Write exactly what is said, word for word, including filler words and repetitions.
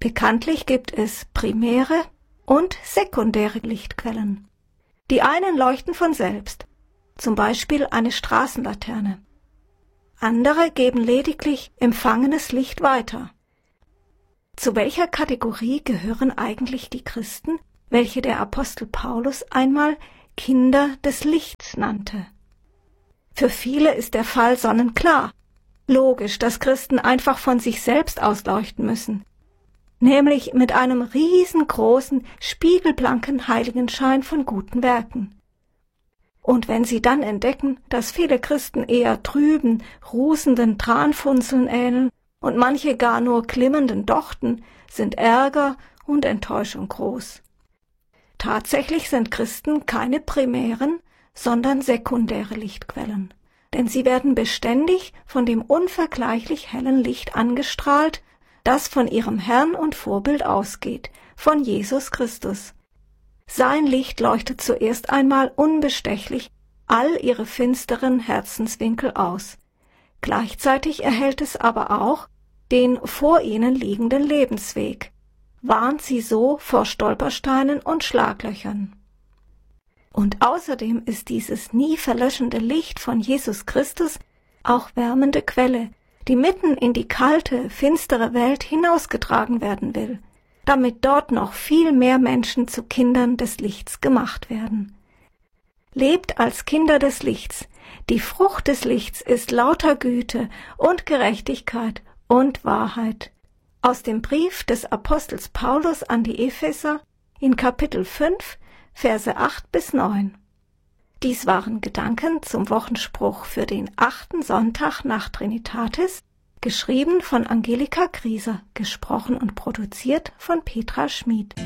Bekanntlich gibt es primäre und sekundäre Lichtquellen. Die einen leuchten von selbst, zum Beispiel eine Straßenlaterne. Andere geben lediglich empfangenes Licht weiter. Zu welcher Kategorie gehören eigentlich die Christen, welche der Apostel Paulus einmal Kinder des Lichts nannte? Für viele ist der Fall sonnenklar. Logisch, dass Christen einfach von sich selbst ausleuchten müssen, nämlich mit einem riesengroßen, spiegelblanken Heiligenschein von guten Werken. Und wenn sie dann entdecken, dass viele Christen eher trüben, rusenden Tranfunzeln ähneln und manche gar nur glimmenden Dochten, sind Ärger und Enttäuschung groß. Tatsächlich sind Christen keine primären, sondern sekundäre Lichtquellen, denn sie werden beständig von dem unvergleichlich hellen Licht angestrahlt, das von ihrem Herrn und Vorbild ausgeht, von Jesus Christus. Sein Licht leuchtet zuerst einmal unbestechlich all ihre finsteren Herzenswinkel aus. Gleichzeitig erhellt es aber auch den vor ihnen liegenden Lebensweg, warnt sie so vor Stolpersteinen und Schlaglöchern. Und außerdem ist dieses nie verlöschende Licht von Jesus Christus auch wärmende Quelle, die mitten in die kalte, finstere Welt hinausgetragen werden will, damit dort noch viel mehr Menschen zu Kindern des Lichts gemacht werden. Lebt als Kinder des Lichts. Die Frucht des Lichts ist lauter Güte und Gerechtigkeit und Wahrheit. Aus dem Brief des Apostels Paulus an die Epheser in Kapitel fünf, Verse acht bis neun. Dies waren Gedanken zum Wochenspruch für den achten Sonntag nach Trinitatis, geschrieben von Angelika Grieser, gesprochen und produziert von Petra Schmid.